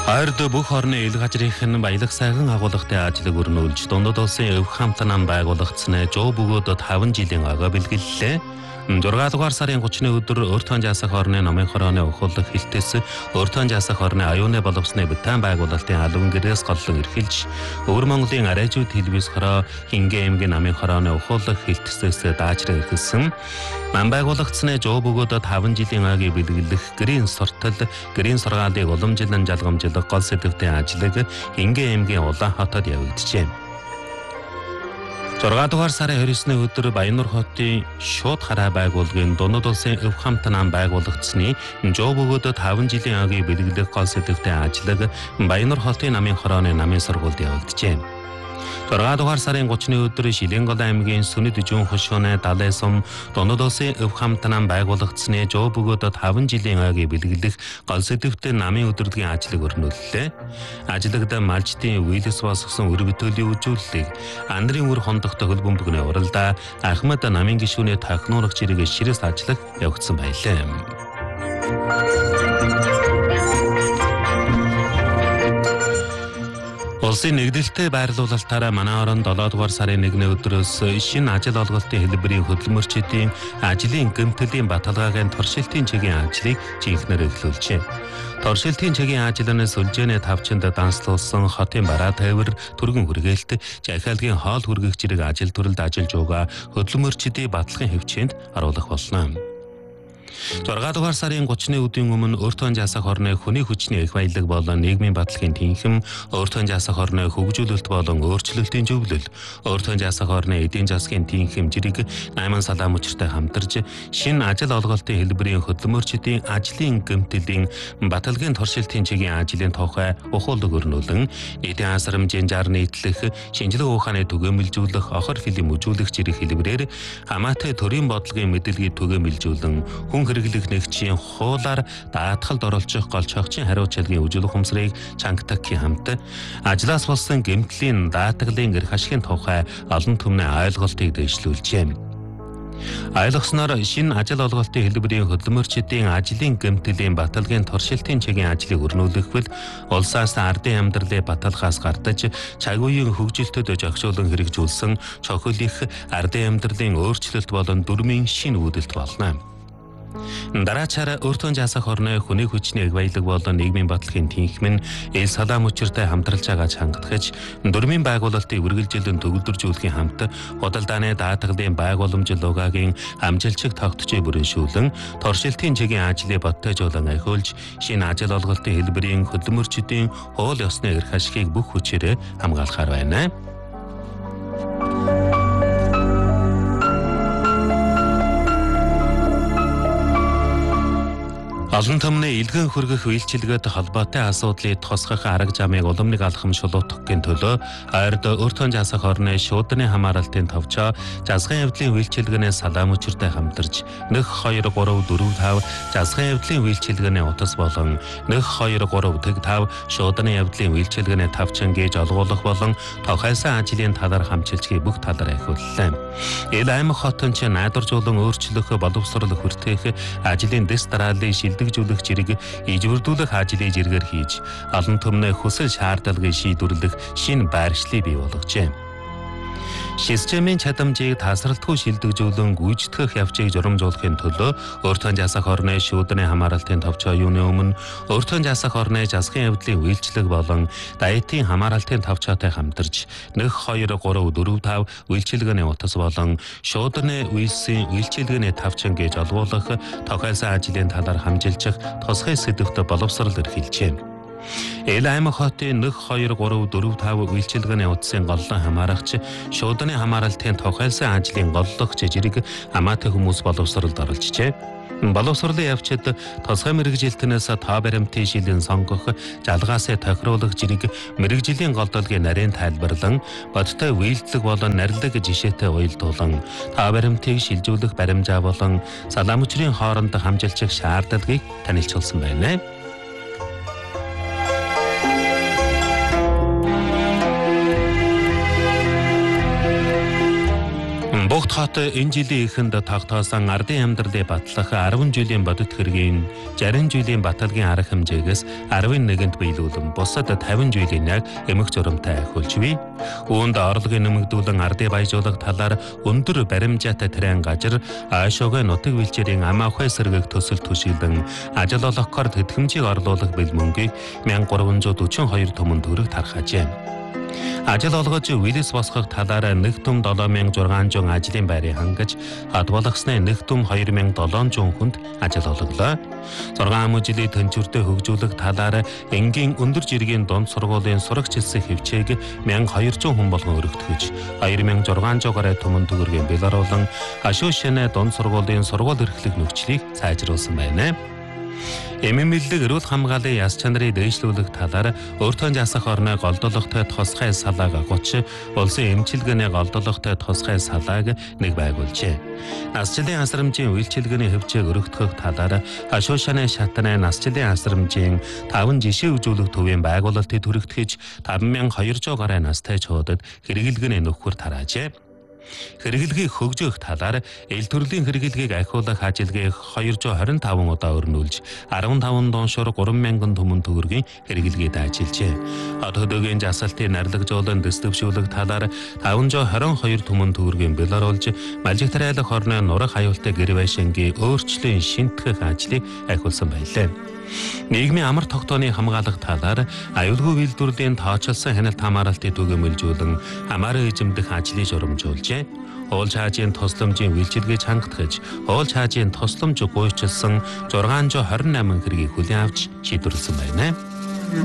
Ард бүх орны ил газрын баялаг сайхан агуулгатай ажлыг өрнүүлж дундад улсын өв хамтнам байгуулагдсан жоо бөгөөд 5 жилийн ага бэлгэллээ. 6 дугаар сарын 30-ны өдөр Өөртөө Жасах орны намын хорооны ухуулах хилтэс Өөртөө Жасах орны аюуны боловсны битэн байгуулалтын албан гэрээс голлон эрхэлж Өвөр Монголын арайжууд хэлбэс хороо Хингээ аймгийн намын хорооны ухуулах хилтэсээс даачран эрхэлсэн. Нам байгуулагдсны жоо бөгөөд 5 жилийн агийг бэлгэлэх гэрийн сортол гэрийн сургаалыг уламжлан жалгамжлах гол сэдвтийн ажлыг Хингээ аймгийн Улаан хотод явагдажээ. 6 дугаар сарын 29-ны өдөр Баяннур хотын шууд хараа байгууллагын дундад улсын өв хамтнам байгуулагдсны жоо бөгөөд 5 жилийн агийг бэлгэлэх гол сэдвтийн ажлыг Баяннур хотын намын хорооны намын сургуульд явагдажээ. 6 дугаар сарын 30-ны өдөр Шилэнгол аймгийн Сүнэд Жүн хошууны Далай сум дундад улсын өв хамтнам байгуулагдсны жоо бөгөөд 5 жилийн агийг бэлгэлэх гол сэдвтийн намын өдөрлөгийн ажлыг өрнүүллээ. Ажлагт малчтын үеэлс босгосон өр бүтээлийн үжүүлэлийг андрын үр хондох төгөл бөмбөгний уралдаа Ахмад намын гишүүний тахнуурах жиргээ ширэс ажиллах явагдсан байлаа. Улсын нэгдэлтэй байрлуулалтаараа манай орон 7 дугаар сарын 1-ний өдрөөс шинэ ажил олголтын хэлбэрийн хөдөлмөрчдийн ажлын гэмтлийн баталгаагийн туршилтын чигийн ажлыг жинхнээр эхлүүлжээ. Туршилтын чигийн ажил нь сүлжээний тавчинд данслуулсан хотын бараа тайвар түргэн хүргээлт захиалгын хоол хүргэх зэрэг ажил төрөлд ажиллаж байгаа хөдөлмөрчдийн баталгын хөвчөнд оруулах болно. 6 дугаар сарын 30-ны өдрийн өмнө Өөртөө Жасах орны хүний хүчний их баялаг болон нийгмийн баталгааны тэнхим, Өөртөө Жасах орны хөгжүүлэлт болон өөрчлөлтийн зөвлөл, Өөртөө Жасах орны эдийн засгийн тэнхим жирэг 8 салаа мөчөртэй хамтарч шинэ ажил олголтын хэлбэрийн хөдөлмөрчдийн ажлын гэмтлийн баталгааны туршилтын чигийн ажлын тухай ухуулаг өрнүүлэн нийтийн хасрамжийн жар нийтлэх, шинжлэх ухааны түгээмэлжүүлэх, охор фильм үзүүлэх зэрэг хэлбэрээр хамаатай төрийн бодлогын мэдээллийг түгээмэлжүүлэн хүн хэрэглэх нэгжийн хуулаар даатгалд оруулах гол чогчийн хариуцлагын үжил ухамсарыг чангатахын хамт ажлаас болсон гэмтлийн даатгалын эрх ашигын тухай олон түмний ойлголтыг дэвшлүүлжээ. Ойлгосноор шинэ ажил олголтын хэлбэрийн хөдөлмөрчдийн ажлын гэмтлийн баталгааны туршилтын чигийн ажлыг өрнүүлэхвэл улсаас ардын амьдралын баталгаас гардаж цаг үеийн хөгжилтөд зохицуулан хэрэгжүүлсэн чухал их ардын амьдралын өөрчлөлт болон дүрмийн шинэ үүдэлт болно. Дараачаар Өөртөө Жасах орны хүний хүчний их баялаг болон нийгмийн баталгааны тэнхим нь ил салаа мөчөртэй хамтралж байгаа чангатгаж дүрмийн байгуулалтыг үргэлжлэн төгөлдржүүлэхийн хамт худалдааны даатгалын байгууламжил угаагийн амжилтчиг тогтцоо бүрэншүүлэн туршилтын чигийн ажлыг бодтойжуулан ахиулж шинэ ажил олголтын хэлбэрийн хөдөлмөрчдийн хууль ёсны эрх ашигыг бүх хүчээр хамгаалахаар байна. Олон түмний илгэн хөргөх үйлчилгээтэй холбоотой асуудлыг тусгах арга замыг уламжлалыг алхам шулуутгахын төлөө ойрд Өөртөө Жасах орны шуудны хамааралтын товчоо жазгын явдлын үйлчилгээний салаа мөчөртэй хамтарч 1 2 3 4 5 жазгын явдлын үйлчилгээний утас болон 1 2 3 5 шуудны явдлын үйлчилгээний тавчин гэж олгуулах болон тохиолсон ажлын талаар хамчилжгийг бүх талаар ахиуллаа. Ил аймаг хотын ч найдваржуулан өөрчлөх боловсрол хүртээх ажлын дэс дарааллыг шилдэгжүүлэх зэрэг ижвэрдүүлэх ажлыг зэргээр хийж олон түмний хүсэл шаардлагыг шийдвэрлэх шинэ байршлыг бий болгожээ. Системийн чадамжийг тасралтгүй шилдэгжүүлэн гүйцэтгэх явцыг журамжуулахын төлөө Өөртөө Жасах орны шүүдний хамааралтын товчоо юуны өмнө Өөртөө Жасах орны жазгын явдлын үйлчлэг болон дайетийн хамааралтын товчоотой хамтарч 1 2 3 4 5 үйлчилгээний утас болон шуудны үйлсийн үйлчилгээний тавчин гэж олгуулах тохиолсон ажлын талаар хамжилчих тусгай сэдвт боловсрол эрхэлжээ. Ил аймаг хотын 1 2 3 4 5 үйлчилгээний утсын голлон хамаарагч шуудны хамааралтын тохиолсон ажлын голлох жижиг хамаатай хүмүүс боловсролд оролцжээ. Боловсролын явцад тусгай мэргэжилтнээс тоо баримтын шилэн сонгох, жалгаасаа тохируулах зэрэг мэргэжлийн голдолгийн нарийн тайлбарлан, бодтой үйлдэлэг болон нарилдаг жишээтэй уялдуулан, тоо баримтыг шилжүүлэх баримжаа болон салаа мөчрийн хооронд хамжилчих шаардлагыг танилцуулсан байна. Богд хот энэ жилийн эхэнд тогтоосон ардын амьдралыг батлах 10 жилийн бодит хэргийн 60 жилийн баталгийн арга хэмжээгээс 11-нд биелүүлэн бусад 50 жилийн яг эмх журамтай ахиулж бий. Үүнд орлогын нэмэгдүүлэн ардыг баяжуулах талаар өндөр баримжаатай тэрэн гажир аашоогой нутаг бэлчээрийн амаахай сэргийг төсөл түшиглэн ажил олгохоор тэтгэмжийг орлуулах бэлмөнгийг 1342 түмэн төгрөг тархаажээ. Ажил олгож Виллис босгох талаар нэг түм 7600 ажлын байрыг хангаж хад болгосны нэг түм 2700 хүнд ажил олглоо. 6 жилийн тэнцвэртэй хөгжүүлэх талаар энгийн өндөр жиргийн дунд сургуулийн сурагч хэлсэх хөвчээг 1200 хүн болгон өргөтгөж 2600 гаруй түмэн төгрөгийн бэларуулан хашуу шинэ дунд сургуулийн сургууль эрхлэх нөхцөлийг сайжруулсан байна. Эмэмэллэг эрүүл хамгааллын яс чанарыг дэвшлүүлэх талаар өөртөө засах орны голдуулгатай тусгай салааг агуулж улсын эмчилгээний голдуулгатай тусгай салааг нэг байгуулжээ. Насжилтын асрамжийн үйлчилгээний хөвчийг өргөтгөх талаар хашуу шаны шатны насжилтын асрамжийн 5 жишээ үзүүлэх төвийн байгуулалтыг түрэгтгэж 5200 гаруй настай чуудад хэрэгэлгэний нөхөр тараажээ. Хэрэгэлгийг хөгжих талаар эл төрлийн хэрэгэлгийг ахиулах ажилгийг 225 удаа өрнүүлж 15 доншор 3000 түмэн төгрөгийн хэрэгэлгээд ажиллажээ. Хот хөдөөгийн жасалтын нарлагжуулан дэвшүүлэх талаар 522 түмэн төгрөгийн бэларуулж малжигтрайлах орны нурах аюултай гэр байшингийн өөрчлөлтийн шинтгэх ажлыг ахиулсан байлаа. Нийгмийн амар тогтооны хамгаалах талаар аюулгүй үйлдвэрлэлийн тоочилсон хяналт хамааралтыг түгээмэлжүүлэн хамааран эзэмдэх ажлыг журамжуулжээ. Уул чаажийн тусламжийн үйлчилгээг хангалтгаж, уул чаажийн тусламж гуйчилсан 628 хэргийг хүлээн авч шийдвэрлсэн байна.